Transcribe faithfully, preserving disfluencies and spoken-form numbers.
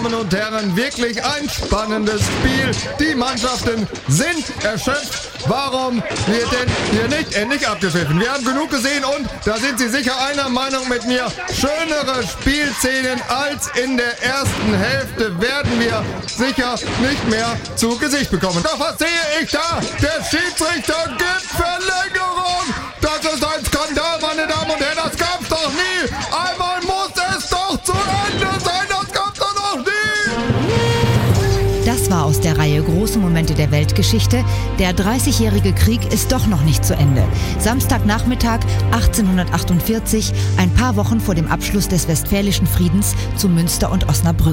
Damen und Herren, wirklich ein spannendes Spiel. Die Mannschaften sind erschöpft. Warum wird denn hier nicht endlich abgepfiffen? Wir haben genug gesehen und da sind Sie sicher einer Meinung mit mir. Schönere Spielszenen als in der ersten Hälfte werden wir sicher nicht mehr zu Gesicht bekommen. Doch was sehe ich da? Der Schiedsrichter gibt Verlängerung. Das ist ein Skandal, meine Damen und Herren. Das gab's doch nie. Einmal muss es doch zu Ende sein. Das gab's doch noch nie. Das war aus der Reihe Große Momente der Weltgeschichte. Der dreißigjährige Krieg ist doch noch nicht zu Ende. Samstagnachmittag achtzehnhundertachtundvierzig, ein paar Wochen vor dem Abschluss des Westfälischen Friedens zu Münster und Osnabrück.